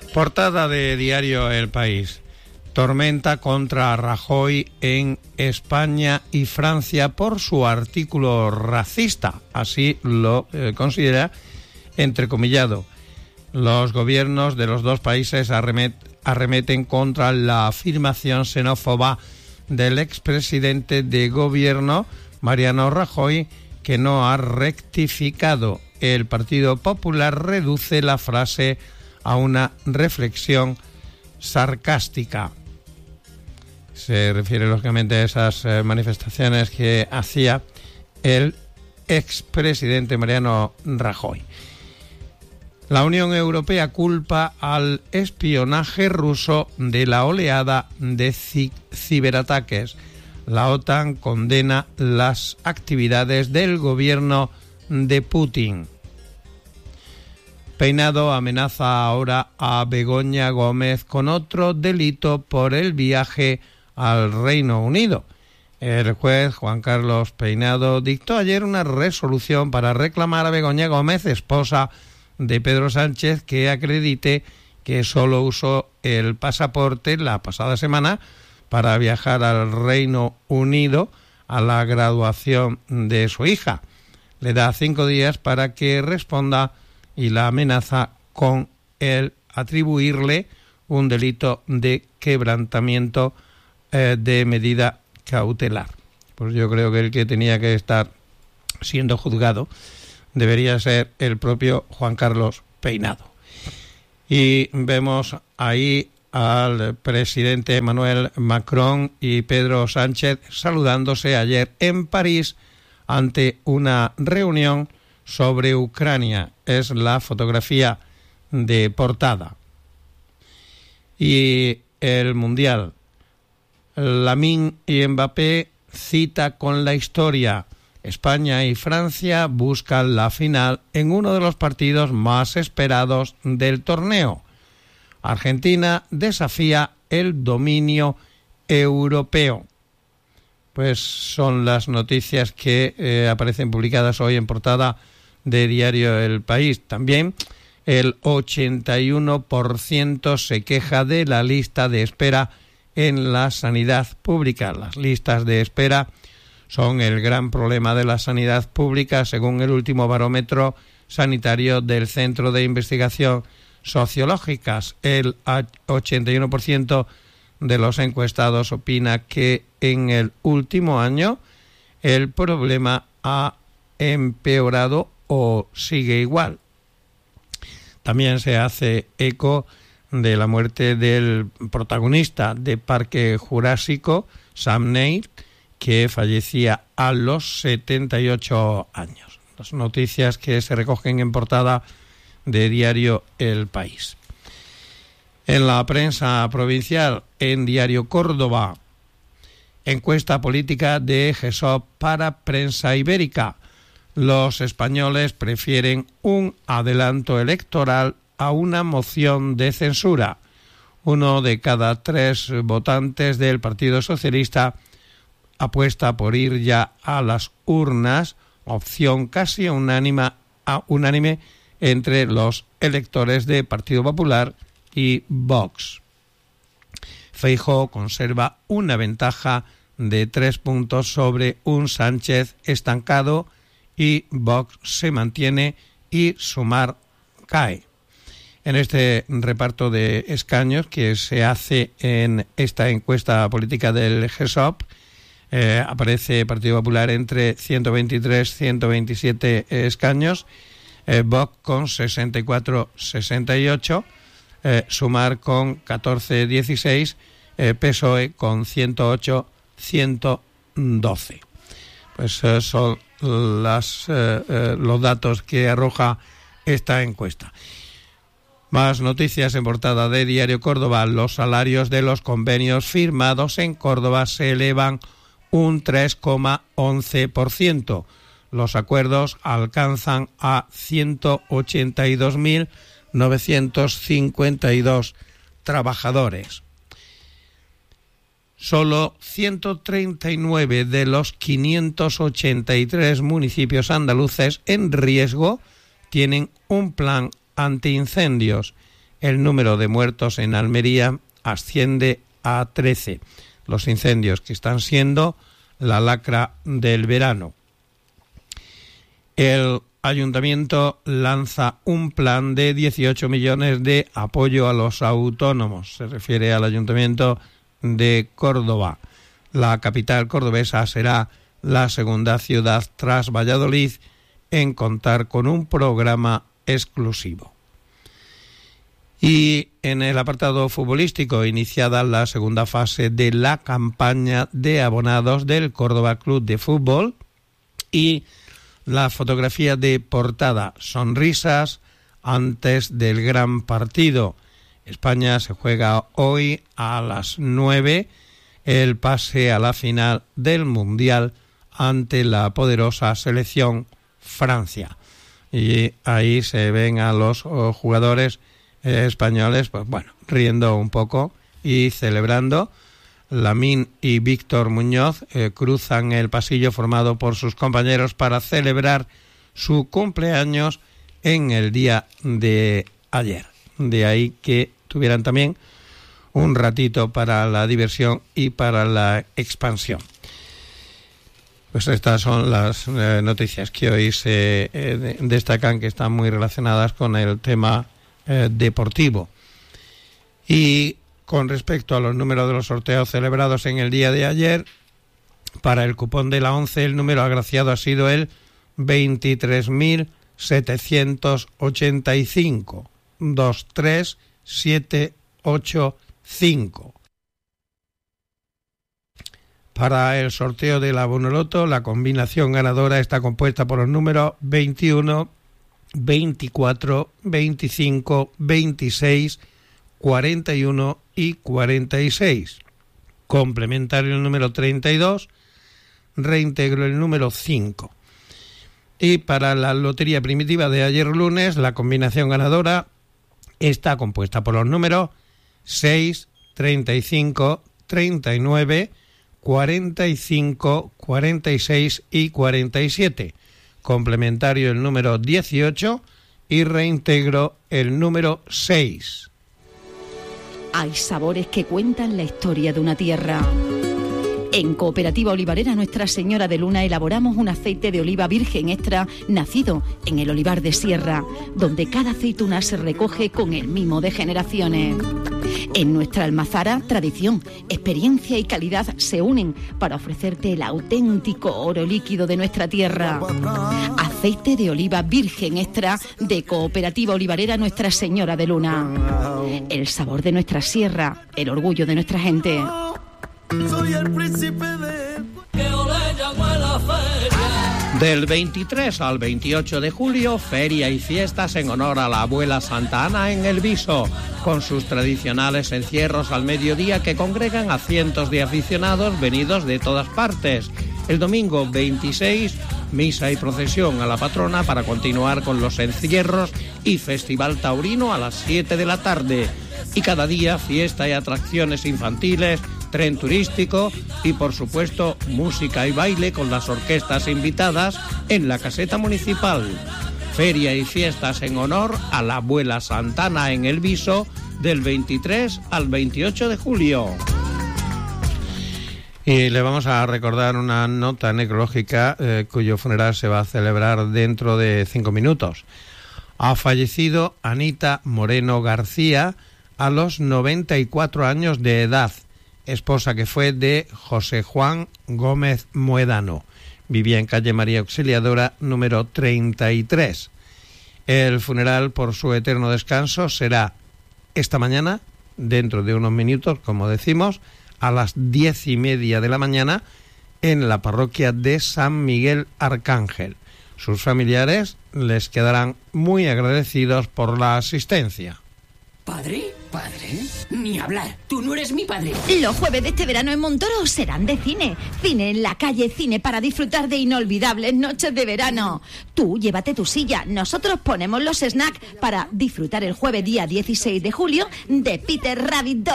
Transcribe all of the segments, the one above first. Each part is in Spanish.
Portada de diario El País. Tormenta contra Rajoy en España y Francia por su artículo racista. Así lo considera, entrecomillado. Los gobiernos de los dos países arremeten contra la afirmación xenófoba del expresidente de gobierno, Mariano Rajoy, que no ha rectificado. El Partido Popular reduce la frase a una reflexión sarcástica. Se refiere lógicamente a esas manifestaciones que hacía el expresidente Mariano Rajoy. La Unión Europea culpa al espionaje ruso de la oleada de ciberataques. La OTAN condena las actividades del gobierno de Putin. Peinado amenaza ahora a Begoña Gómez con otro delito por el viaje al Reino Unido. El juez Juan Carlos Peinado dictó ayer una resolución para reclamar a Begoña Gómez, esposa de Pedro Sánchez, que acredite que solo usó el pasaporte la pasada semana para viajar al Reino Unido a la graduación de su hija. Le da 5 días para que responda y la amenaza con el atribuirle un delito de quebrantamiento de medida cautelar. Pues yo creo que el que tenía que estar siendo juzgado debería ser el propio Juan Carlos Peinado. Y vemos ahí al presidente Emmanuel Macron y Pedro Sánchez saludándose ayer en París ante una reunión sobre Ucrania. Es la fotografía de portada. Y el Mundial. Lamine y Mbappé, cita con la historia. España y Francia buscan la final en uno de los partidos más esperados del torneo. Argentina desafía el dominio europeo. Pues son las noticias que aparecen publicadas hoy en portada de diario El País. También el 81% se queja de la lista de espera en la sanidad pública. Las listas de espera son el gran problema de la sanidad pública, según el último barómetro sanitario del Centro de Investigación Sociológicas. El 81% de los encuestados opina que en el último año el problema ha empeorado o sigue igual. También se hace eco de la muerte del protagonista de Parque Jurásico, Sam Neill, que fallecía a los 78 años. Las noticias que se recogen en portada de diario El País. En la prensa provincial, en diario Córdoba, encuesta política de GESOP para prensa ibérica. Los españoles prefieren un adelanto electoral a una moción de censura. 1 de cada 3 votantes del Partido Socialista apuesta por ir ya a las urnas, opción casi unánime entre los electores de Partido Popular y Vox. Feijóo conserva una ventaja de 3 puntos sobre un Sánchez estancado y Vox se mantiene y Sumar cae. En este reparto de escaños que se hace en esta encuesta política del GESOP, aparece Partido Popular entre 123-127 escaños, Vox con 64-68, Sumar con 14-16, PSOE con 108-112. Pues son los datos que arroja esta encuesta. Más noticias en portada de Diario Córdoba. Los salarios de los convenios firmados en Córdoba se elevan un 3,11%. Los acuerdos alcanzan a 182.952 trabajadores. Solo 139 de los 583 municipios andaluces en riesgo tienen un plan antiincendios. el número de muertos en Almería asciende a 13. Los incendios que están siendo la lacra del verano. El Ayuntamiento lanza un plan de 18 millones de apoyo a los autónomos. Se refiere al Ayuntamiento de Córdoba. La capital cordobesa será la segunda ciudad tras Valladolid en contar con un programa exclusivo. Y en el apartado futbolístico, iniciada la segunda fase de la campaña de abonados del Córdoba Club de Fútbol, y la fotografía de portada: sonrisas antes del gran partido. España se juega hoy a las 9 el pase a la final del Mundial ante la poderosa selección Francia. Y ahí se ven a los jugadores españoles, pues bueno, riendo un poco y celebrando. Lamine y Víctor Muñoz cruzan el pasillo formado por sus compañeros para celebrar su cumpleaños en el día de ayer. De ahí que tuvieran también un ratito para la diversión y para la expansión. Pues estas son las noticias que hoy se destacan, que están muy relacionadas con el tema deportivo. Y con respecto a los números de los sorteos celebrados en el día de ayer, para el cupón de la 11 el número agraciado ha sido el 23.785, 23785. Para el sorteo de la Bonoloto, la combinación ganadora está compuesta por los números 21, 24, 25, 26, 41 y 46. Complementario el número 32, reintegro el número 5. Y para la lotería primitiva de ayer lunes, la combinación ganadora está compuesta por los números 6, 35, 39, 45, 46 y 47. Complementario el número 18 y reintegro el número 6. Hay sabores que cuentan la historia de una tierra. En Cooperativa Olivarera Nuestra Señora de Luna elaboramos un aceite de oliva virgen extra nacido en el olivar de Sierra, donde cada aceituna se recoge con el mimo de generaciones. En nuestra almazara, tradición, experiencia y calidad se unen para ofrecerte el auténtico oro líquido de nuestra tierra. Aceite de oliva virgen extra de Cooperativa Olivarera Nuestra Señora de Luna. El sabor de nuestra sierra, el orgullo de nuestra gente. Soy el príncipe de... Del 23 al 28 de julio, feria y fiestas en honor a la abuela Santa Ana en El Viso, con sus tradicionales encierros al mediodía que congregan a cientos de aficionados venidos de todas partes. El domingo 26, misa y procesión a la patrona para continuar con los encierros y festival taurino a las 7 de la tarde. Y cada día fiesta y atracciones infantiles, tren turístico y, por supuesto, música y baile con las orquestas invitadas en la caseta municipal. Feria y fiestas en honor a la abuela Santa Ana en El Viso del 23 al 28 de julio. Y le vamos a recordar una nota necrológica cuyo funeral se va a celebrar dentro de 5 minutos. Ha fallecido Anita Moreno García a los 94 años de edad, esposa que fue de José Juan Gómez Muedano. Vivía en calle María Auxiliadora, número 33. El funeral por su eterno descanso será esta mañana, dentro de unos minutos, como decimos, a las 10:30 de la mañana, en la parroquia de San Miguel Arcángel. Sus familiares les quedarán muy agradecidos por la asistencia. ¿Padre? ¿Padre? Ni hablar. Tú no eres mi padre. Los jueves de este verano en Montoro serán de cine. Cine en la calle, cine para disfrutar de inolvidables noches de verano. Tú llévate tu silla. Nosotros ponemos los snacks para disfrutar el jueves día 16 de julio de Peter Rabbit 2.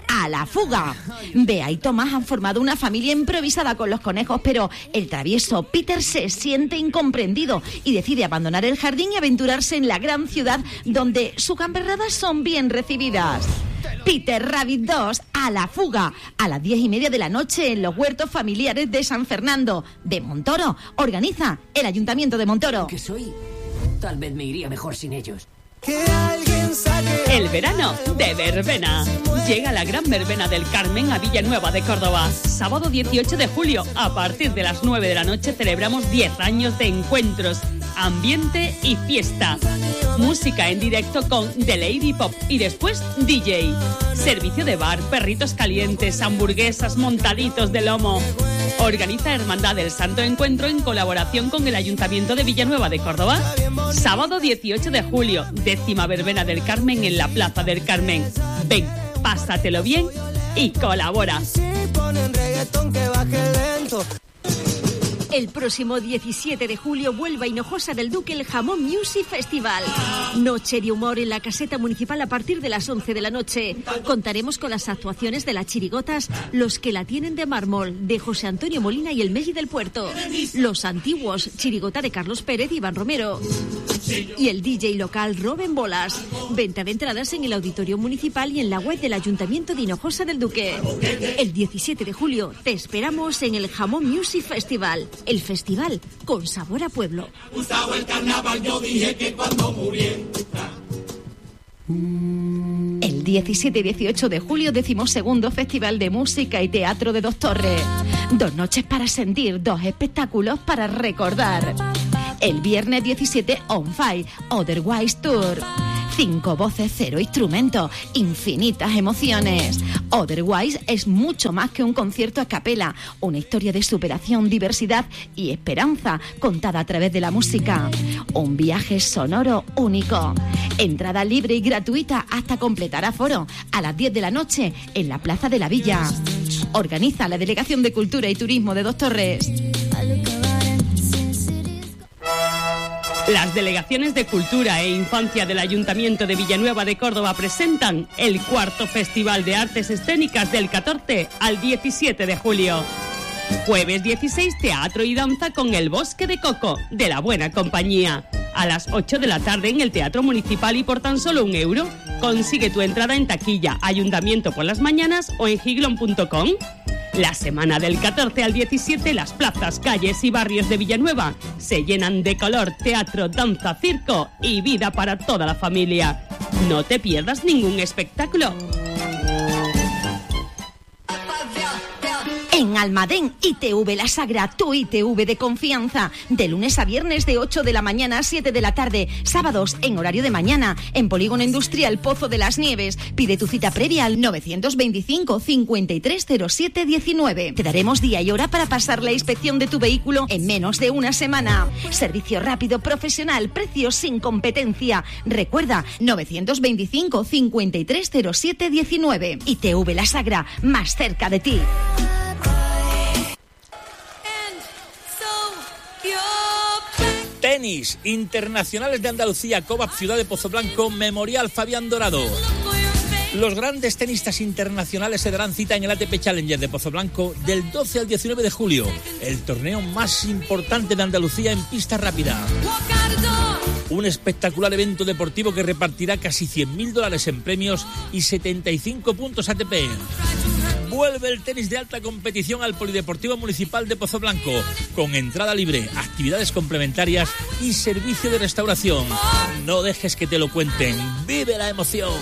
a la fuga. Bea y Tomás han formado una familia improvisada con los conejos, pero el travieso Peter se siente incomprendido y decide abandonar el jardín y aventurarse en la gran ciudad donde sus gamberradas son bien recibidas. Peter Rabbit 2, a la fuga, a las 10:30 de la noche en los huertos familiares de San Fernando de Montoro. Organiza el Ayuntamiento de Montoro. ¿Qué soy? Tal vez me iría mejor sin ellos. Que alguien saque El verano de verbena. Llega la gran verbena del Carmen a Villanueva de Córdoba. Sábado 18 de julio, a partir de las 9 de la noche, celebramos 10 años de encuentros, ambiente y fiesta. Música en directo con The Lady Pop y después DJ. Servicio de bar, perritos calientes, hamburguesas, montaditos de lomo. Organiza Hermandad del Santo Encuentro en colaboración con el Ayuntamiento de Villanueva de Córdoba. Sábado 18 de julio, 10ª verbena del Carmen en la Plaza del Carmen. Ven, pásatelo bien y colabora. El próximo 17 de julio vuelve a Hinojosa del Duque el Jamón Music Festival. Noche de humor en la caseta municipal a partir de las 11 de la noche. Contaremos con las actuaciones de las chirigotas Los que la tienen de mármol, de José Antonio Molina y el Melli del Puerto. Los antiguos, chirigota de Carlos Pérez y Iván Romero. Y el DJ local Roben Bolas. Venta de entradas en el Auditorio Municipal y en la web del Ayuntamiento de Hinojosa del Duque. El 17 de julio te esperamos en el Jamón Music Festival. El festival con sabor a pueblo. El 17 y 18 de julio, 12º Festival de Música y Teatro de Dos Torres. 2 noches para sentir, 2 espectáculos para recordar. El viernes 17, On Fire, Otherwise Tour. 5 voces, 0 instrumentos, infinitas emociones. Otherwise es mucho más que un concierto a capela, una historia de superación, diversidad y esperanza contada a través de la música. Un viaje sonoro único. Entrada libre y gratuita hasta completar aforo, a las 10 de la noche en la Plaza de la Villa. Organiza la Delegación de Cultura y Turismo de Dos Torres. Las delegaciones de Cultura e Infancia del Ayuntamiento de Villanueva de Córdoba presentan el 4º Festival de Artes Escénicas del 14 al 17 de julio. Jueves 16, teatro y danza con El Bosque de Coco, de La Buena Compañía. A las 8 de la tarde en el Teatro Municipal y por tan solo €1. Consigue tu entrada en taquilla, Ayuntamiento por las mañanas o en giglon.com. La semana del 14 al 17, las plazas, calles y barrios de Villanueva se llenan de color, teatro, danza, circo y vida para toda la familia. No te pierdas ningún espectáculo. En Almadén, ITV La Sagra, tu ITV de confianza. De lunes a viernes de 8 de la mañana a 7 de la tarde. Sábados en horario de mañana. En Polígono Industrial Pozo de las Nieves. Pide tu cita previa al 925 5307 19. Te daremos día y hora para pasar la inspección de tu vehículo en menos de una semana. Servicio rápido, profesional, precios sin competencia. Recuerda, 925 5307 19. ITV La Sagra, más cerca de ti. Tenis, Internacionales de Andalucía, COVAP Ciudad de Pozoblanco, Memorial Fabián Dorado. Los grandes tenistas internacionales se darán cita en el ATP Challenger de Pozoblanco del 12 al 19 de julio, el torneo más importante de Andalucía en pista rápida. Un espectacular evento deportivo que repartirá casi $100.000 en premios y 75 puntos ATP. Vuelve el tenis de alta competición al Polideportivo Municipal de Pozoblanco, con entrada libre, actividades complementarias y servicio de restauración. No dejes que te lo cuenten, vive la emoción.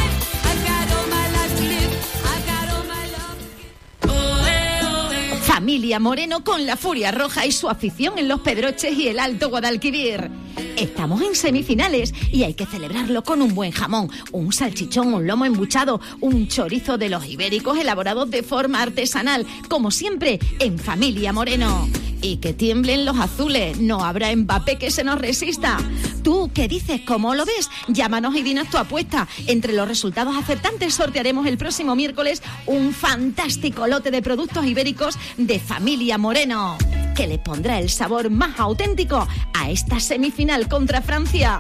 Familia Moreno con la Furia Roja y su afición en Los Pedroches y el Alto Guadalquivir. Estamos en semifinales y hay que celebrarlo con un buen jamón, un salchichón, un lomo embuchado, un chorizo de los ibéricos elaborados de forma artesanal, como siempre en Familia Moreno. Y que tiemblen los azules, no habrá Mbappé que se nos resista. ¿Tú qué dices? ¿Cómo lo ves? Llámanos y dinos tu apuesta. Entre los resultados acertantes sortearemos el próximo miércoles un fantástico lote de productos ibéricos de Familia Moreno, que le pondrá el sabor más auténtico a esta semifinal contra Francia.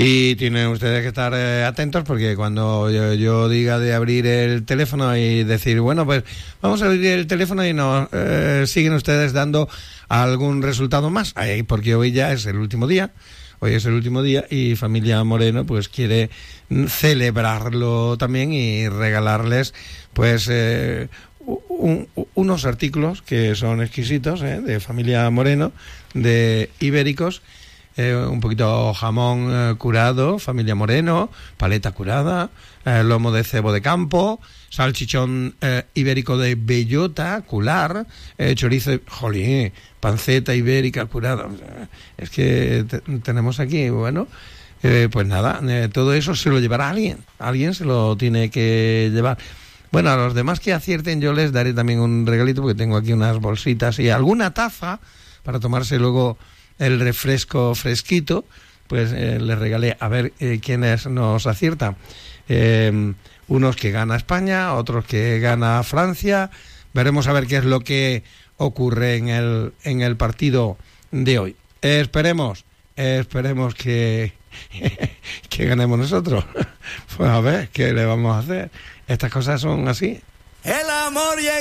Y tienen ustedes que estar atentos, porque cuando yo diga de abrir el teléfono y decir, bueno, pues vamos a abrir el teléfono, y nos siguen ustedes dando algún resultado más, porque hoy ya es el último día. Hoy es el último día y Familia Moreno pues quiere celebrarlo también y regalarles pues unos artículos que son exquisitos, de Familia Moreno, de ibéricos, un poquito jamón curado, Familia Moreno, paleta curada, lomo de cebo de campo, salchichón ibérico de bellota, cular, chorizo, jolín, panceta ibérica curada. Es que tenemos aquí, bueno, pues nada, todo eso se lo llevará alguien se lo tiene que llevar. Bueno, a los demás que acierten yo les daré también un regalito, porque tengo aquí unas bolsitas y alguna taza para tomarse luego el refresco fresquito. Pues les regalé, a ver quiénes nos aciertan. Unos que gana España, otros que gana Francia. Veremos a ver qué es lo que ocurre en el partido de hoy. Esperemos que ganemos nosotros. Pues a ver, ¿qué le vamos a hacer? Estas cosas son así. El amor llega.